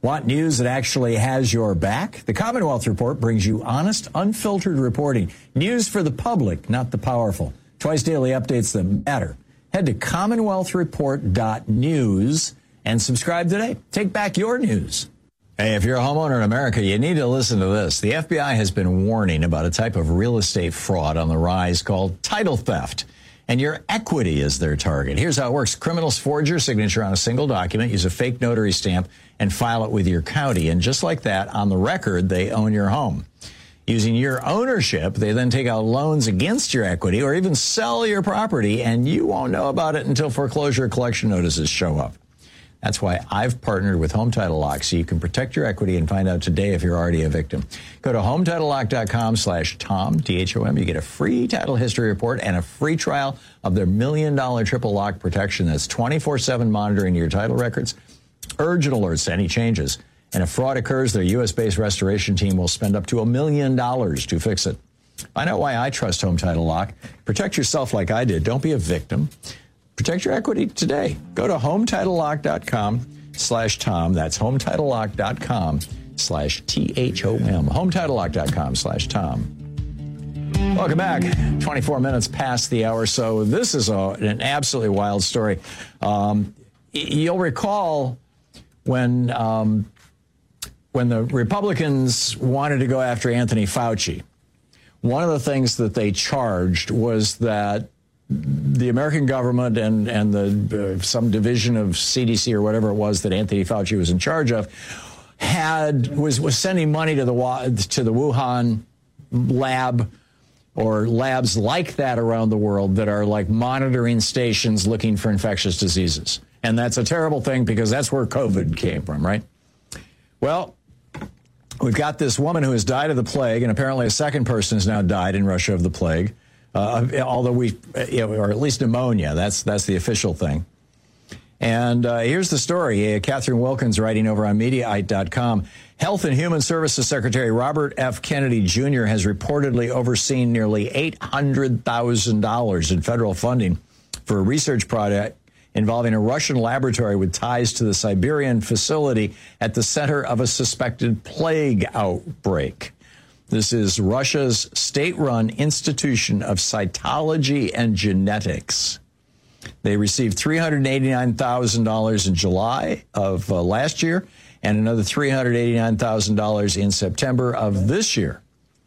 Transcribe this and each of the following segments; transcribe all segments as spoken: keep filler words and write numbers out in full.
Want news that actually has your back? The Commonwealth Report brings you honest, unfiltered reporting. News for the public, not the powerful. Twice daily updates that matter. Head to commonwealth report dot news and subscribe today. Take back your news. Hey, if you're a homeowner in America, you need to listen to this. The F B I has been warning about a type of real estate fraud on the rise called title theft. And your equity is their target. Here's how it works. Criminals forge your signature on a single document, use a fake notary stamp, and file it with your county. And just like that, on the record, they own your home. Using your ownership, they then take out loans against your equity or even sell your property, and you won't know about it until foreclosure collection notices show up. That's why I've partnered with Home Title Lock, so you can protect your equity and find out today if you're already a victim. Go to home title lock dot com slash Tom, T H O M. You get a free title history report and a free trial of their million dollar triple lock protection that's twenty-four seven monitoring your title records, urgent alerts to any changes. And if fraud occurs, their U S-based restoration team will spend up to a million dollars to fix it. Find out why I trust Home Title Lock. Protect yourself like I did. Don't be a victim. Protect your equity today. Go to home title lock dot com slash Tom. That's home title lock dot com slash T H O M. home title lock dot com slash Tom. Welcome back. twenty-four minutes past the hour. So this is a, an absolutely wild story. Um, you'll recall when um, when the Republicans wanted to go after Anthony Fauci, one of the things that they charged was that the American government and, and the uh, some division of C D C or whatever it was that Anthony Fauci was in charge of had was, was sending money to the to the Wuhan lab or labs like that around the world that are like monitoring stations looking for infectious diseases. And that's a terrible thing because that's where COVID came from, right? Well, we've got this woman who has died of the plague, and apparently a second person has now died in Russia of the plague. Uh, although we, you know, or at least pneumonia, that's that's the official thing. And uh, here's the story. Uh, Catherine Wilkins writing over on Mediaite dot com. Health and Human Services Secretary Robert F. Kennedy Junior has reportedly overseen nearly eight hundred thousand dollars in federal funding for a research project involving a Russian laboratory with ties to the Siberian facility at the center of a suspected plague outbreak. This is Russia's state-run Institution of Cytology and Genetics. They received three hundred eighty-nine thousand dollars in July of uh, last year and another three hundred eighty-nine thousand dollars in September of this year.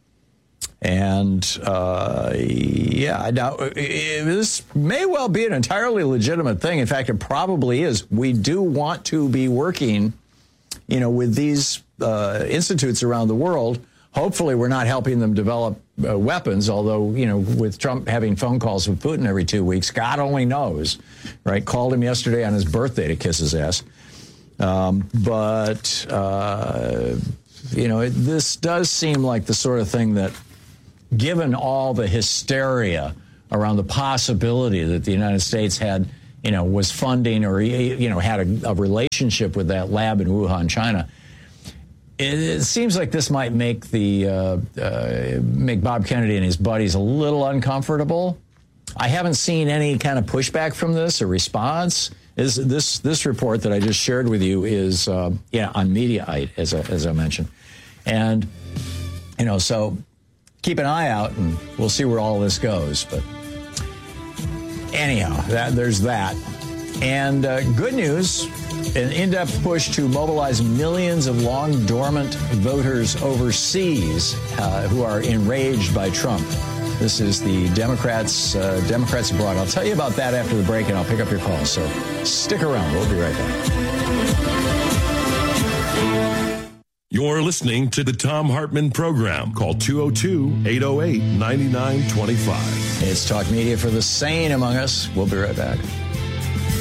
And, uh, yeah, now, this may well be an entirely legitimate thing. In fact, it probably is. We do want to be working, you know, with these uh, institutes around the world. Hopefully, we're not helping them develop uh, weapons, although, you know, with Trump having phone calls with Putin every two weeks, God only knows, right? Called him yesterday on his birthday to kiss his ass. Um, but, uh, you know, it, this does seem like the sort of thing that, given all the hysteria around the possibility that the United States had, you know, was funding or, you know, had a, a relationship with that lab in Wuhan, China, It, it seems like this might make the uh, uh, make Bob Kennedy and his buddies a little uncomfortable. I haven't seen any kind of pushback from this or response. Is this this report that I just shared with you is uh, yeah on Mediaite, as I, as I mentioned, and you know, so keep an eye out and we'll see where all this goes. But anyhow, that there's that, and uh, good news. An in-depth push to mobilize millions of long-dormant voters overseas uh, who are enraged by Trump. This is the Democrats, uh, Democrats abroad. I'll tell you about that after the break, and I'll pick up your calls. So stick around. We'll be right back. You're listening to the Tom Hartman Program. Call two oh two, eight oh eight, nine nine two five. It's Talk Media for the sane among us. We'll be right back.